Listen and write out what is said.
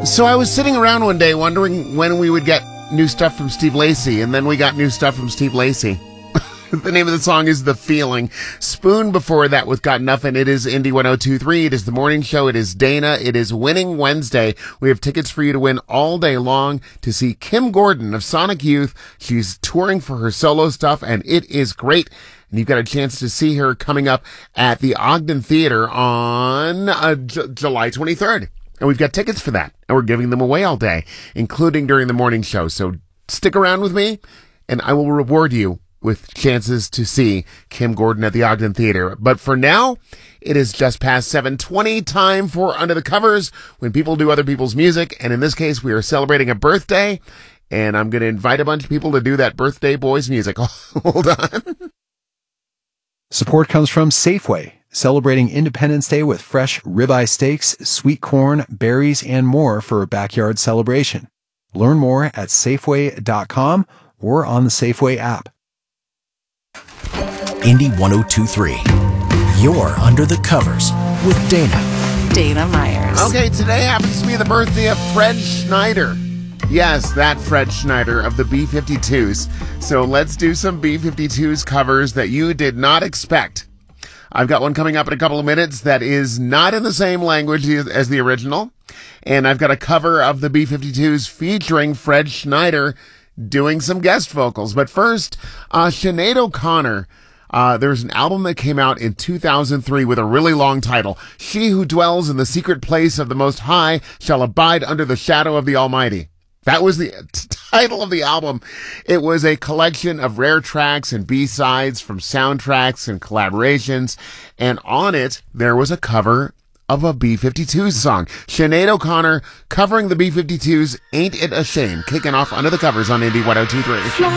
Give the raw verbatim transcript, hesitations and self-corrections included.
So I was sitting around one day wondering when we would get new stuff from Steve Lacy, and then we got new stuff from Steve Lacy. The name of the song is The Feeling. Spoon before that with Got Nothing. It is Indie one oh two point three. It is the morning show. It is Dana. It is Winning Wednesday. We have tickets for you to win all day long to see Kim Gordon of Sonic Youth. She's touring for her solo stuff, and it is great. And you've got a chance to see her coming up at the Ogden Theater on uh, J- July twenty-third. And we've got tickets for that. And we're giving them away all day, including during the morning show. So stick around with me, and I will reward you with chances to see Kim Gordon at the Ogden Theater. But for now, it is just past seven twenty, time for Under the Covers, when people do other people's music. And in this case, we are celebrating a birthday, and I'm going to invite a bunch of people to do that birthday boy's music. Hold on. Support comes from Safeway, celebrating Independence Day with fresh ribeye steaks, sweet corn, berries, and more for a backyard celebration. Learn more at Safeway dot com or on the Safeway app. Indie one oh two point three. You're Under the Covers with Dana. Dana Myers. Okay, today happens to be the birthday of Fred Schneider. Yes, that Fred Schneider of the B fifty-twos. So let's do some B fifty-twos covers that you did not expect. I've got one coming up in a couple of minutes that is not in the same language as the original. And I've got a cover of the B fifty-twos featuring Fred Schneider doing some guest vocals. But first, uh, Sinead O'Connor. Uh, there's an album that came out in two thousand three with a really long title. She who dwells in the secret place of the Most High shall abide under the shadow of the Almighty. That was the t- title of the album. It was a collection of rare tracks and B-sides from soundtracks and collaborations. And on it, there was a cover of a B fifty-twos song. Sinead O'Connor covering the B fifty-twos, Ain't It a Shame, kicking off Under the Covers on Indie one oh two point three.